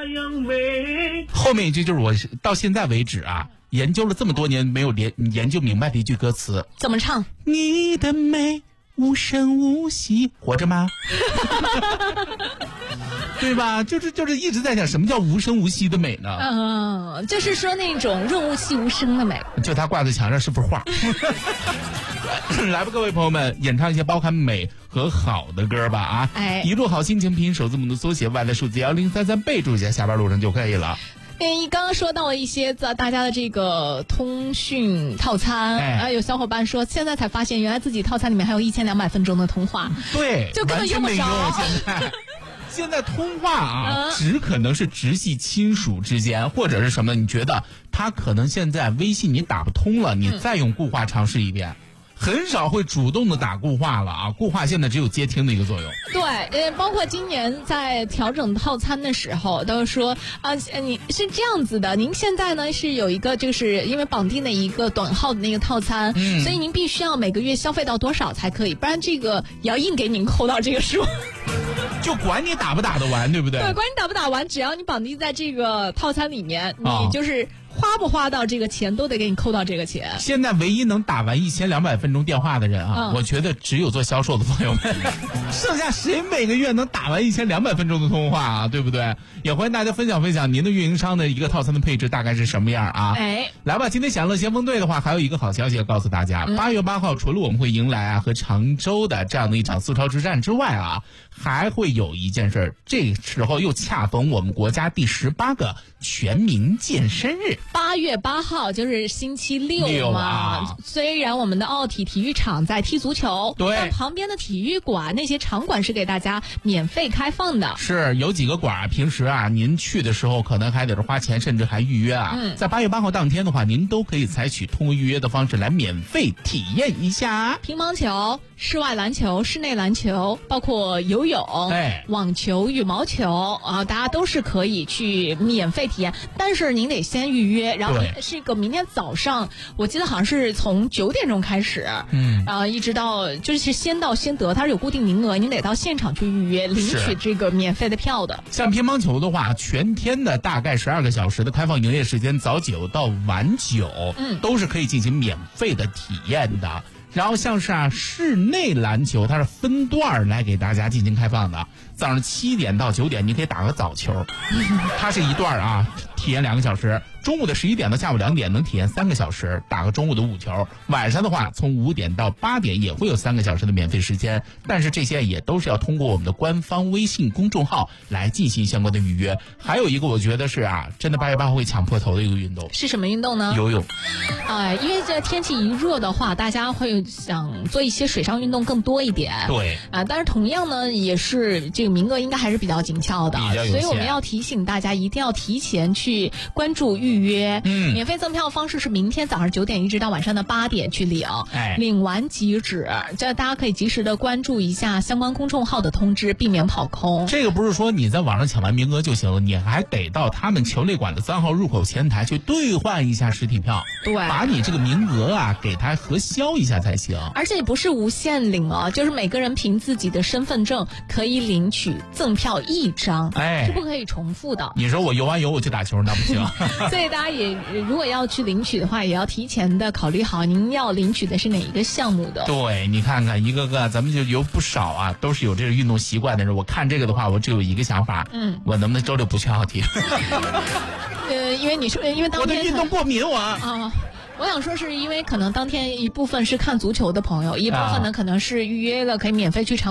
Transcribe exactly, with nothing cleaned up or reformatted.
样美。 后面一句就是我到现在为止啊，研究了这么多年没有研研究明白的一句歌词。 怎么唱？ 你的美无声无息，活着吗？对吧？就是就是一直在讲什么叫无声无息的美呢？ 嗯，就是说那种润物细无声的美。 就它挂在墙上是幅画。来吧，各位朋友们，演唱一些包含美和好的歌吧啊！ 哎， 一路好心情拼首字母的缩写，外来数字幺零三三，备注一下，下班路上就可以了。 嗯，刚刚说到了一些在大家的这个通讯套餐， 哎、 啊，有小伙伴说现在才发现，原来自己套餐里面还有一千两百分钟的通话， 对， 就根本用不着。 现在。现在通话啊，只可能是直系亲属之间，或者是什么？你觉得他可能现在微信你打不通了，你再用固话尝试一遍。很少会主动的打固话了啊，固话现在只有接听的一个作用。 对，呃，包括今年在调整套餐的时候，都说啊，你是这样子的，您现在呢是有一个，就是因为绑定的一个短号的那个套餐，嗯，所以您必须要每个月消费到多少才可以，不然这个也要硬给您扣到这个数。 就管你打不打得完，对不对？ 对，管你打不打完，只要你绑定在这个套餐里面，你就是花不花到这个钱，都得给你扣到这个钱。 现在唯一能打完一千两百分钟电话的人啊，嗯、我觉得只有做销售的朋友们，剩下谁每个月能打完一千两百分钟的通话啊？对不对？也欢迎大家分享分享您的运营商的一个套餐的配置大概是什么样啊？ 哎， 来吧，今天享乐先锋队的话，还有一个好消息要告诉大家，八、嗯、月八号，除了我们会迎来啊和常州的这样的一场四超之战之外啊，还会有一件事，这时候又恰逢我们国家第十八个全民健身日。 八月八号就是星期六嘛， 啊、 虽然我们的奥体体育场在踢足球， 对， 但旁边的体育馆那些场馆是给大家免费开放的。 是有几个馆平时啊您去的时候可能还得是花钱，甚至还预约啊。嗯、在八月八号当天的话，您都可以采取通过预约的方式来免费体验一下乒乓球、室外篮球、室内篮球，包括游泳、 哎、 网球、羽毛球啊，大家都是可以去免费体验，但是您得先预约，然后是一个明天早上，我记得好像是从九点钟开始，嗯，啊，一直到就是先到先得，它是有固定名额，您得到现场去预约领取这个免费的票的。 像乒乓球的话，全天的大概十二个小时的开放营业时间，早九到晚九，嗯，都是可以进行免费的体验的。然后像是啊室内篮球，它是分段来给大家进行开放的。早上七点到九点，你可以打个早球，它是一段啊，体验两个小时。中午的十一点到下午两点能体验三个小时，打个中午的午球。晚上的话，从五点到八点也会有三个小时的免费时间，但是这些也都是要通过我们的官方微信公众号来进行相关的预约。还有一个我觉得是啊，真的八月八号会抢破头的一个运动， 是什么运动呢？ 游泳。 哎、呃，因为这天气一热的话，大家会想做一些水上运动更多一点。 对啊、呃，但是同样呢，也是这个名额应该还是比较紧俏的，所以我们要提醒大家一定要提前去关注预约。嗯，免费赠票方式是明天早上九点一直到晚上的八点去领，哎，领完即止。这大家可以及时的关注一下相关公众号的通知，避免跑空。 这个不是说你在网上抢完名额就行了，你还得到他们球类馆的三号入口前台去兑换一下实体票， 对， 把你这个名额啊给它核销一下才行。 而且也不是无限领哦，就是每个人凭自己的身份证可以领取赠票一张，哎，是不可以重复的。 你说我游完游我去打球那不行。 所以大家也如果要去领取的话，也要提前的考虑好您要领取的是哪一个项目的。 对，你看看一个个咱们就有不少啊，都是有这个运动习惯的人。我看这个的话，我只有一个想法，嗯，我能不能周六不去奥体？ 呃，因为你说，因为当天我对运动过敏，我啊。我想说是因为可能当天一部分是看足球的朋友，一部分呢可能是预约了可以免费去场